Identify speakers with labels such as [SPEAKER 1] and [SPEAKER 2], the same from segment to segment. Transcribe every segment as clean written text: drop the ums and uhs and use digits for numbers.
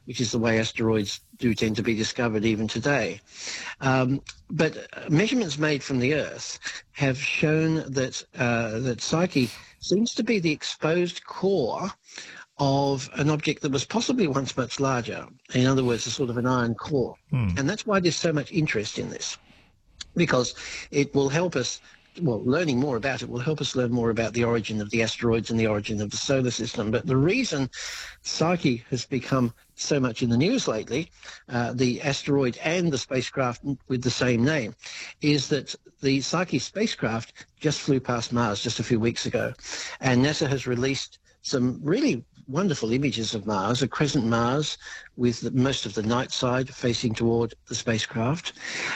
[SPEAKER 1] which is the way asteroids do tend to be discovered even today. But measurements made from the Earth have shown that Psyche seems to be the exposed core of an object that was possibly once much larger. In other words, a sort of an iron core. And that's why there's so much interest in this, because it will help us, well, learning more about it will help us learn more about the origin of the asteroids and the origin of the solar system. But the reason Psyche has become so much in the news lately, the asteroid and the spacecraft with the same name, is that the Psyche spacecraft just flew past Mars just a few weeks ago, and NASA has released some really wonderful images of Mars, a crescent Mars with most of the night side facing toward the spacecraft,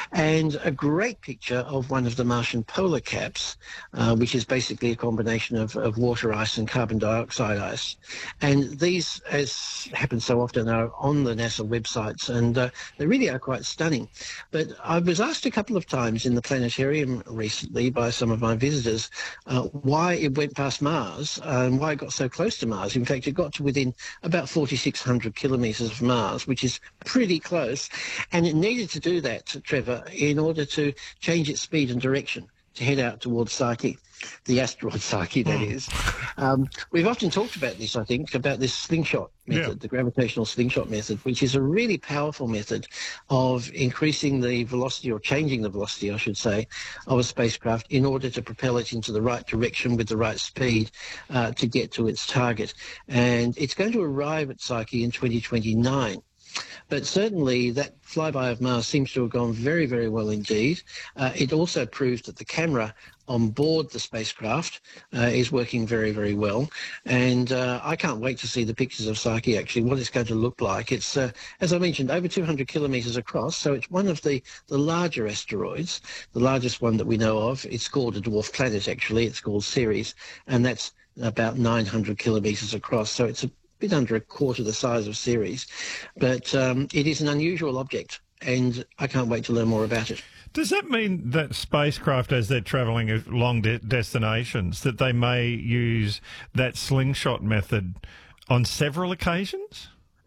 [SPEAKER 1] and a great picture of one of the Martian polar caps, which is basically a combination of water ice and carbon dioxide ice. And these, as happens so often, are on the NASA websites, and they really are quite stunning. But I was asked a couple of times in the planetarium recently by some of my visitors why it went past Mars and why it got so close to Mars. In fact, it got to within about 4,600 kilometres of Mars, which is pretty close. And it needed to do that, Trevor, in order to change its speed and direction to head out towards Psyche, the asteroid Psyche, that is. We've often talked about this, I think, about this slingshot method, the gravitational slingshot method, which is a really powerful method of increasing the velocity, or changing the velocity, I should say, of a spacecraft in order to propel it into the right direction with the right speed to get to its target. And it's going to arrive at Psyche in 2029. But certainly that flyby of Mars seems to have gone very, very well indeed. It also proved that the camera on board the spacecraft is working very, very well. And I can't wait to see the pictures of Psyche, actually, what it's going to look like. It's, as I mentioned, over 200 kilometres across, so it's one of the larger asteroids, the largest one that we know of. It's called a dwarf planet, actually. It's called Ceres, and that's about 900 kilometres across, so it's a bit under a quarter the size of Ceres, but it is an unusual object, and I can't wait to learn more about it.
[SPEAKER 2] Does that mean that spacecraft, as they're travelling long destinations, that they may use that slingshot method on several occasions?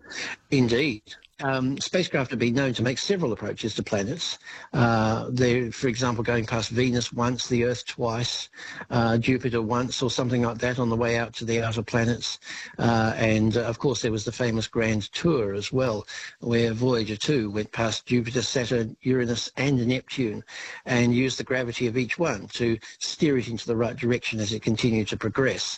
[SPEAKER 1] Indeed. Spacecraft have been known to make several approaches to planets. They're, for example, going past Venus once, the Earth twice, Jupiter once, or something like that on the way out to the outer planets. And, of course, there was the famous Grand Tour as well, where Voyager 2 went past Jupiter, Saturn, Uranus, and Neptune, and used the gravity of each one to steer it into the right direction as it continued to progress.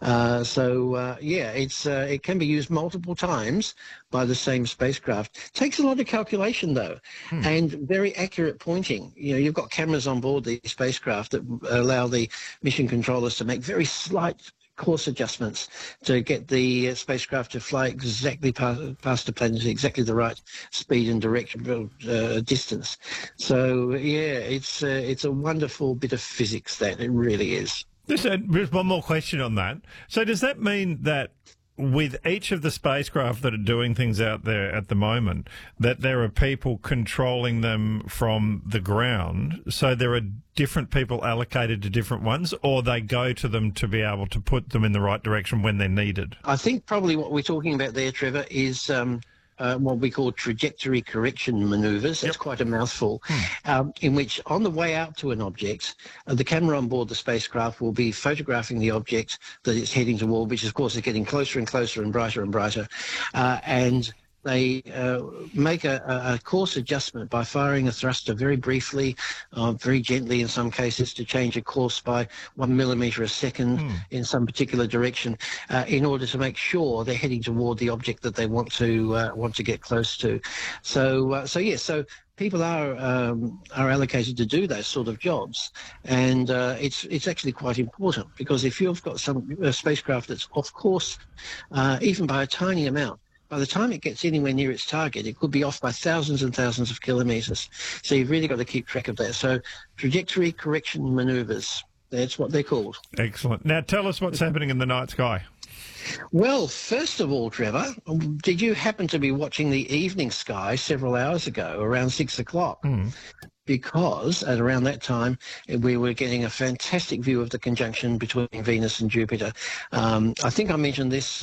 [SPEAKER 1] It can be used multiple times by the same spacecraft. Takes a lot of calculation, though, and very accurate pointing. You know, you've got cameras on board the spacecraft that allow the mission controllers to make very slight course adjustments to get the spacecraft to fly exactly past the planet at exactly the right speed and direction, distance. So, yeah, it's a wonderful bit of physics, that it really is.
[SPEAKER 2] There's one more question on that. So does that mean that with each of the spacecraft that are doing things out there at the moment, that there are people controlling them from the ground, so there are different people allocated to different ones, or they go to them to be able to put them in the right direction when they're needed?
[SPEAKER 1] I think probably what we're talking about there, Trevor, is what we call trajectory correction manoeuvres. That's quite a mouthful, in which on the way out to an object, the camera on board the spacecraft will be photographing the object that it's heading toward, which of course is getting closer and closer and brighter, and they make a course adjustment by firing a thruster very briefly, very gently in some cases, to change a course by 1 millimetre a second in some particular direction, in order to make sure they're heading toward the object that they want to get close to. So people are allocated to do those sort of jobs, and it's actually quite important, because if you've got some spacecraft that's off course, even by a tiny amount, by the time it gets anywhere near its target, it could be off by thousands and thousands of kilometres. So you've really got to keep track of that. So trajectory correction manoeuvres, that's what they're called.
[SPEAKER 2] Excellent. Now tell us what's happening in the night sky.
[SPEAKER 1] Well, first of all, Trevor, did you happen to be watching the evening sky several hours ago, around 6 o'clock? because at around that time we were getting a fantastic view of the conjunction between Venus and Jupiter. I think I mentioned this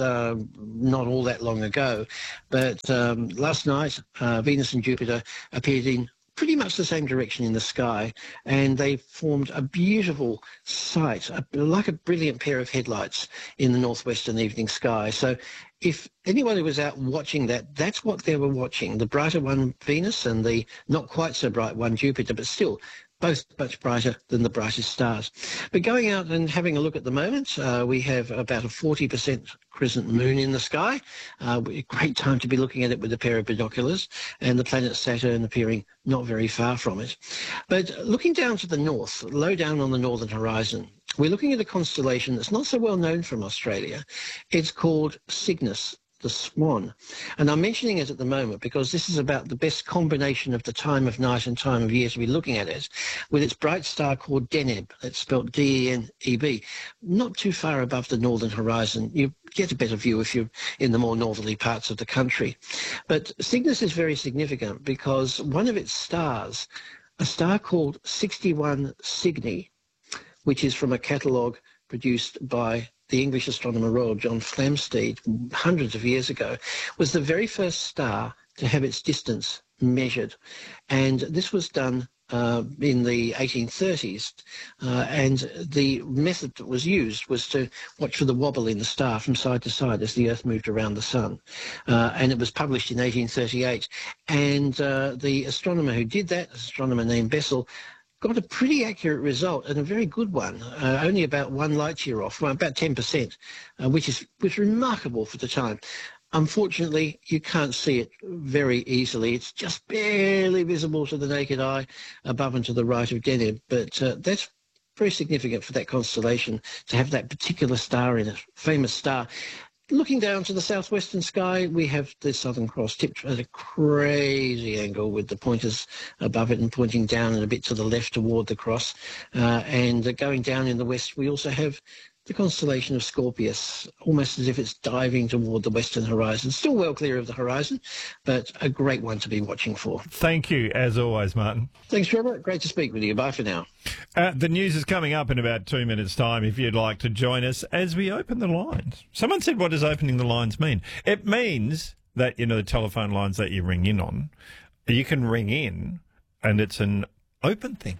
[SPEAKER 1] not all that long ago, but last night Venus and Jupiter appeared in pretty much the same direction in the sky, and they formed a beautiful sight, like a brilliant pair of headlights in the northwestern evening sky. So if anyone who was out watching that, that's what they were watching, the brighter one Venus and the not quite so bright one Jupiter, but still both much brighter than the brightest stars. But going out and having a look at the moment, we have about a 40% crescent moon in the sky. A great time to be looking at it with a pair of binoculars, and the planet Saturn appearing not very far from it. But looking down to the north, low down on the northern horizon, we're looking at a constellation that's not so well known from Australia. It's called Cygnus, the Swan. And I'm mentioning it at the moment because this is about the best combination of the time of night and time of year to be looking at it, with its bright star called Deneb. It's spelled D-E-N-E-B. Not too far above the northern horizon. You get a better view if you're in the more northerly parts of the country. But Cygnus is very significant because one of its stars, a star called 61 Cygni, which is from a catalogue produced by the English astronomer Royal John Flamsteed hundreds of years ago, was the very first star to have its distance measured. And this was done in the 1830s, and the method that was used was to watch for the wobble in the star from side to side as the Earth moved around the sun. And it was published in 1838. And the astronomer who did that, an astronomer named Bessel, got a pretty accurate result, and a very good one, only about 1 light year off, well, about 10%, which was remarkable for the time. Unfortunately, you can't see it very easily. It's just barely visible to the naked eye above and to the right of Deneb, but that's very significant for that constellation to have that particular star in it, famous star. Looking down to the southwestern sky, we have the Southern Cross tipped at a crazy angle with the pointers above it and pointing down and a bit to the left toward the cross. And going down in the west, we also have the constellation of Scorpius, almost as if it's diving toward the western horizon. Still well clear of the horizon, but a great one to be watching for.
[SPEAKER 2] Thank you, as always, Martin.
[SPEAKER 1] Thanks, Trevor. Great to speak with you. Bye for now.
[SPEAKER 2] The news is coming up in about 2 minutes' time if you'd like to join us as we open the lines. Someone said, what does opening the lines mean? It means that, the telephone lines that you ring in on, you can ring in and it's an open thing.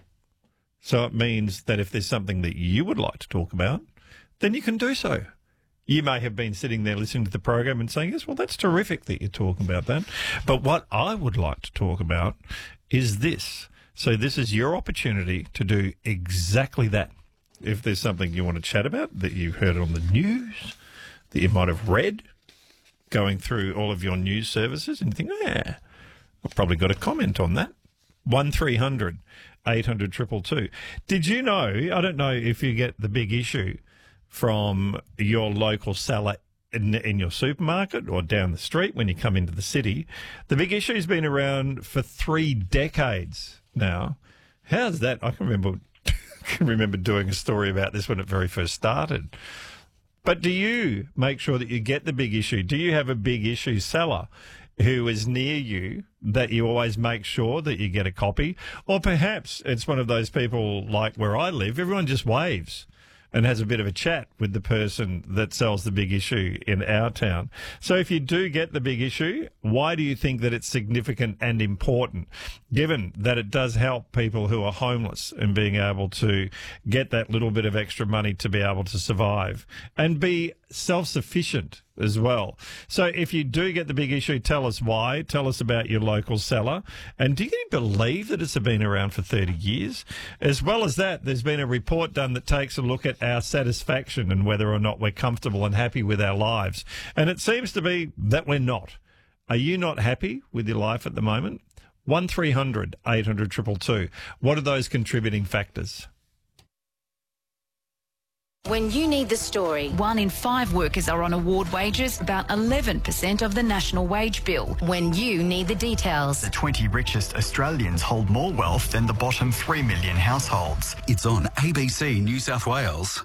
[SPEAKER 2] So it means that if there's something that you would like to talk about, then you can do so. You may have been sitting there listening to the program and saying, yes, well, that's terrific that you're talking about that. But what I would like to talk about is this. So this is your opportunity to do exactly that. If there's something you want to chat about that you've heard on the news, that you might have read, going through all of your news services and you think, yeah, I've probably got a comment on that. 1300 800 222. Did you know, I don't know if you get the big issue from your local seller in your supermarket or down the street when you come into the city. The big issue's been around for 3 decades now. How's that? I can remember doing a story about this when it very first started. But do you make sure that you get the big issue? Do you have a big issue seller who is near you that you always make sure that you get a copy? Or perhaps it's one of those people like where I live, everyone just waves and has a bit of a chat with the person that sells the big issue in our town. So if you do get the big issue, why do you think that it's significant and important, given that it does help people who are homeless in being able to get that little bit of extra money to be able to survive and be self-sufficient as well? So if you do get the big issue, tell us why. Tell us about your local seller. And do you believe that it's been around for 30 years? As well as that, there's been a report done that takes a look at our satisfaction and whether or not we're comfortable and happy with our lives. And it seems to be that we're not. Are you not happy with your life at the moment? 1300 800 222. What are those contributing factors?
[SPEAKER 3] When you need the story, 1 in 5 workers are on award wages, about 11% of the national wage bill. When you need the details.
[SPEAKER 4] The 20 richest Australians hold more wealth than the bottom 3 million households.
[SPEAKER 5] It's on ABC New South Wales.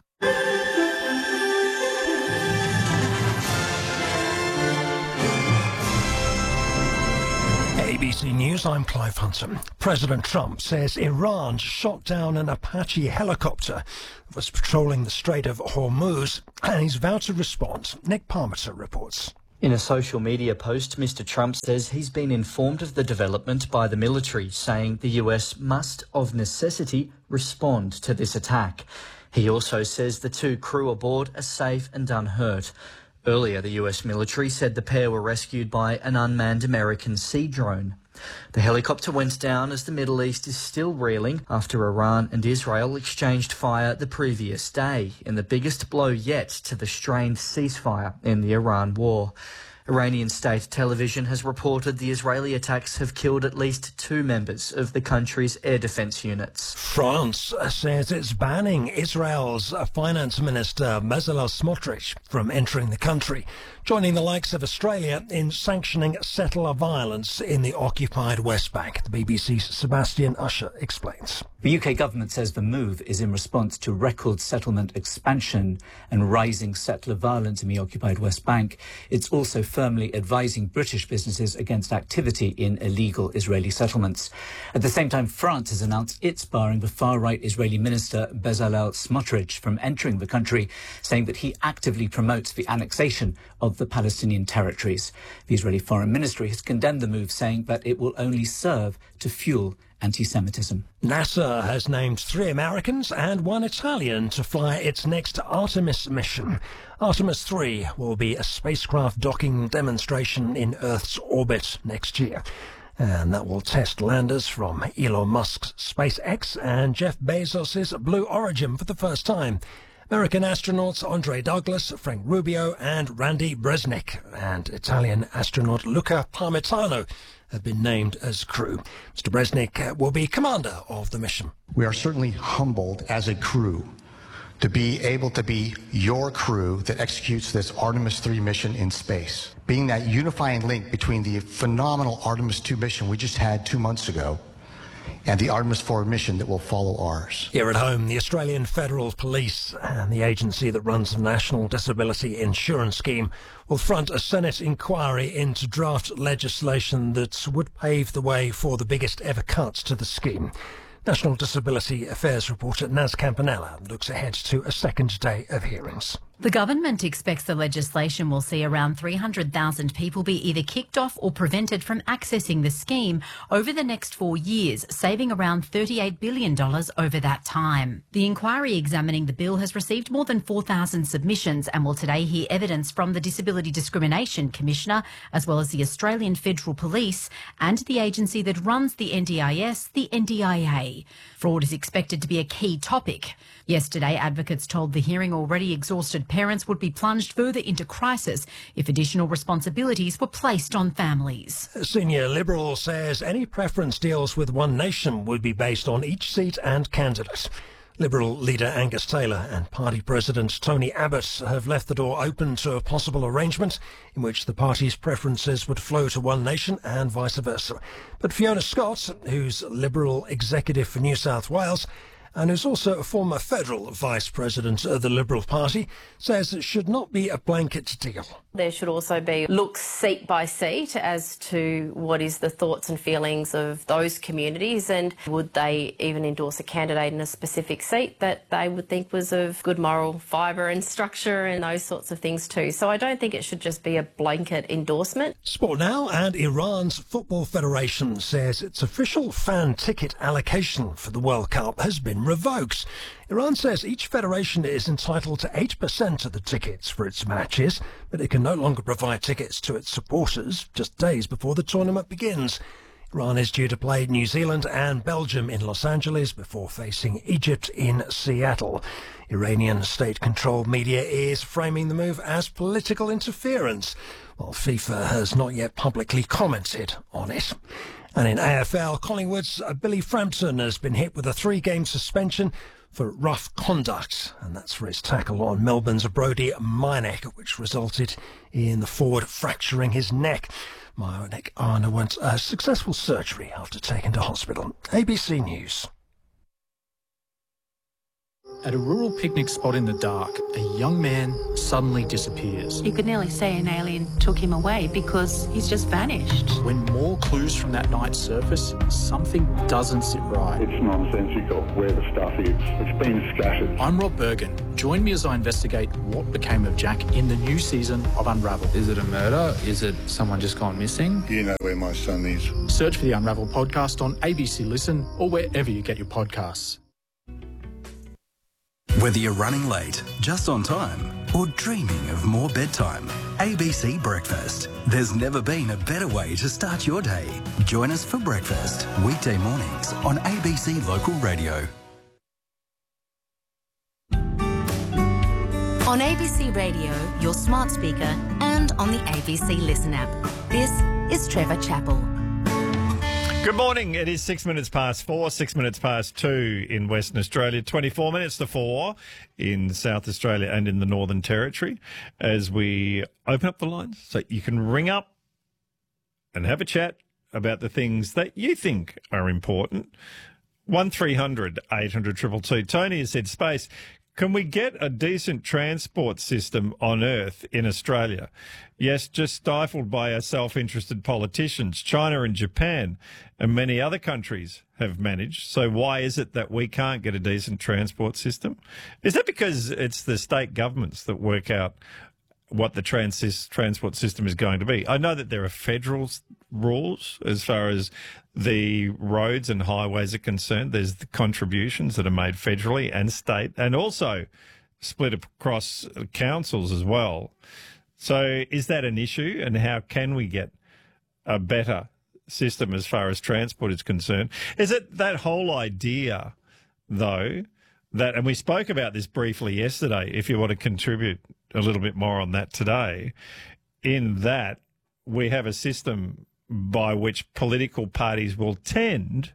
[SPEAKER 6] ABC News, I'm Clive Hunter. President Trump says Iran shot down an Apache helicopter that was patrolling the Strait of Hormuz, and he's vowed to respond. Nick Parmiter reports.
[SPEAKER 7] In a social media post, Mr. Trump says he's been informed of the development by the military, saying the US must, of necessity, respond to this attack. He also says the two crew aboard are safe and unhurt. Earlier, the US military said the pair were rescued by an unmanned American sea drone. The helicopter went down as the Middle East is still reeling after Iran and Israel exchanged fire the previous day in the biggest blow yet to the strained ceasefire in the Iran war. Iranian state television has reported the Israeli attacks have killed at least 2 members of the country's air defense units.
[SPEAKER 6] France says it's banning Israel's finance minister Bezalel Smotrich from entering the country, joining the likes of Australia in sanctioning settler violence in the occupied West Bank. The BBC's Sebastian Usher explains.
[SPEAKER 8] The UK government says the move is in response to record settlement expansion and rising settler violence in the occupied West Bank. It's also firmly advising British businesses against activity in illegal Israeli settlements. At the same time, France has announced it's barring the far-right Israeli minister Bezalel Smotrich from entering the country, saying that he actively promotes the annexation of the Palestinian territories. The Israeli Foreign Ministry has condemned the move, saying that it will only serve to fuel anti-Semitism.
[SPEAKER 6] NASA has named 3 Americans and 1 Italian to fly its next Artemis mission. Artemis 3 will be a spacecraft docking demonstration in Earth's orbit next year. And that will test landers from Elon Musk's SpaceX and Jeff Bezos' Blue Origin for the first time. American astronauts Andre Douglas, Frank Rubio and Randy Bresnik and Italian astronaut Luca Parmitano have been named as crew. Mr. Bresnik will be commander of the mission.
[SPEAKER 9] We are certainly humbled as a crew to be able to be your crew that executes this Artemis 3 mission in space, being that unifying link between the phenomenal Artemis 2 mission we just had 2 months ago and the Artemis 4 mission that will follow ours.
[SPEAKER 6] Here at home, the Australian Federal Police and the agency that runs the National Disability Insurance Scheme will front a Senate inquiry into draft legislation that would pave the way for the biggest ever cuts to the scheme. National Disability Affairs reporter Naz Campanella looks ahead to a second day of hearings.
[SPEAKER 10] The government expects the legislation will see around 300,000 people be either kicked off or prevented from accessing the scheme over the next 4 years, saving around $38 billion over that time. The inquiry examining the bill has received more than 4,000 submissions and will today hear evidence from the Disability Discrimination Commissioner, as well as the Australian Federal Police and the agency that runs the NDIS, the NDIA. Fraud is expected to be a key topic. Yesterday, advocates told the hearing already exhausted parents would be plunged further into crisis if additional responsibilities were placed on families.
[SPEAKER 6] A senior Liberal says any preference deals with One Nation would be based on each seat and candidate. Liberal leader Angus Taylor and party president Tony Abbott have left the door open to a possible arrangement in which the party's preferences would flow to One Nation and vice versa. But Fiona Scott, who's Liberal executive for New South Wales, and who's also a former federal vice president of the Liberal Party, says it should not be a blanket deal.
[SPEAKER 11] There should also be looks seat by seat as to what is the thoughts and feelings of those communities, and would they even endorse a candidate in a specific seat that they would think was of good moral fibre and structure and those sorts of things too. So I don't think it should just be a blanket endorsement.
[SPEAKER 6] Sport now, and Iran's Football Federation says its official fan ticket allocation for the World Cup has been revoked. Iran says each federation is entitled to 8% of the tickets for its matches, but it can no longer provide tickets to its supporters just days before the tournament begins. Iran is due to play New Zealand and Belgium in Los Angeles before facing Egypt in Seattle. Iranian state-controlled media is framing the move as political interference, while FIFA has not yet publicly commented on it. And in AFL, Collingwood's Billy Frampton has been hit with a 3-game suspension for rough conduct, and that's for his tackle on Melbourne's Brodie Meynick, which resulted in the forward fracturing his neck. Meynick underwent a successful surgery after taken to hospital. ABC News.
[SPEAKER 12] At a rural picnic spot in the dark, a young man suddenly disappears.
[SPEAKER 13] You could nearly say an alien took him away because he's just vanished.
[SPEAKER 12] When more clues from that night surface, something doesn't sit right.
[SPEAKER 14] It's nonsensical where the stuff is. It's been scattered.
[SPEAKER 12] I'm Rob Bergen. Join me as I investigate what became of Jack in the new season of Unravel.
[SPEAKER 15] Is it a murder? Is it someone just gone missing?
[SPEAKER 14] You know where my son is.
[SPEAKER 12] Search for the Unravel podcast on ABC Listen or wherever you get your podcasts.
[SPEAKER 5] Whether you're running late, just on time, or dreaming of more bedtime, ABC Breakfast. There's never been a better way to start your day. Join us for breakfast, weekday mornings on ABC Local Radio.
[SPEAKER 16] On ABC Radio, your smart speaker, and on the ABC Listen app. This is Trevor Chappell.
[SPEAKER 2] Good morning. It is 6 minutes past 4, 6 minutes past 2 in Western Australia, 24 minutes to 4 in South Australia and in the Northern Territory, as we open up the lines so you can ring up and have a chat about the things that you think are important. 1300 800 222. Tony has said, Space, can we get a decent transport system on Earth in Australia? Yes, just stifled by our self-interested politicians. China and Japan and many other countries have managed. So why is it that we can't get a decent transport system? Is that because it's the state governments that work out what the transport system is going to be? I know that there are federal rules as far as the roads and highways are concerned. There's the contributions that are made federally and state, and also split across councils as well. So is that an issue, and how can we get a better system as far as transport is concerned? Is it that whole idea, though, that, and we spoke about this briefly yesterday, if you want to contribute a little bit more on that today, in that we have a system by which political parties will tend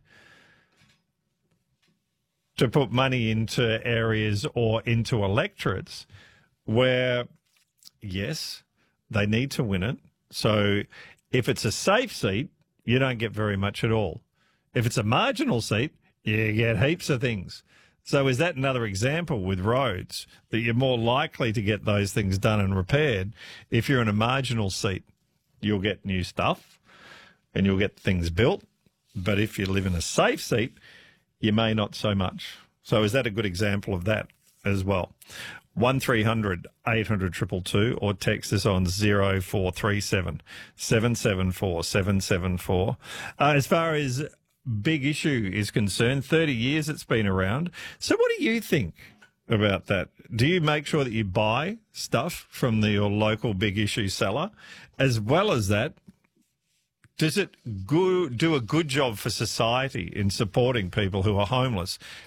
[SPEAKER 2] to put money into areas or into electorates where, yes, they need to win it. So if it's a safe seat, you don't get very much at all. If it's a marginal seat, you get heaps of things. So is that another example with roads, that you're more likely to get those things done and repaired? If you're in a marginal seat, you'll get new stuff and you'll get things built. But if you live in a safe seat, you may not so much. So is that a good example of that as well? 1300 800 222 or text us on 0437 774 774. As far as big issue is concerned, 30 years it's been around. So what do you think about that? Do you make sure that you buy stuff from your local big issue seller? As well as that, does it do a good job for society in supporting people who are homeless